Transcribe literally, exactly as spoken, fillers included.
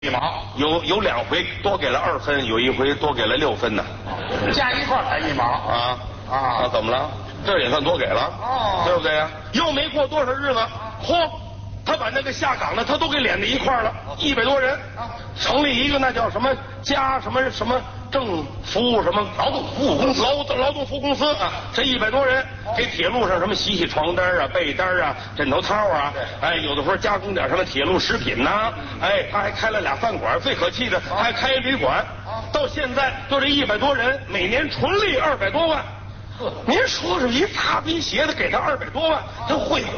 一毛， 有有两回多给了二分，有一回多给了六分呢。 加一块才一毛啊啊啊！怎么了？这也算多给了， 哦对不对呀？又没过多少日子，嚯，他把那个下岗的他都给连在一块儿了，一百多人，成立一个那叫什么家什么什么政服务什么劳动服务公司，劳劳动服务公司啊，这一百多人给铁路上什么洗洗床单啊、被单啊、枕头套啊，哎，有的时候加工点什么铁路食品呐，哎，他还开了俩饭馆，最可气的还开旅馆，到现在就这一百多人，每年纯利二百多万。您说是一擦皮鞋的给他二百多万，他会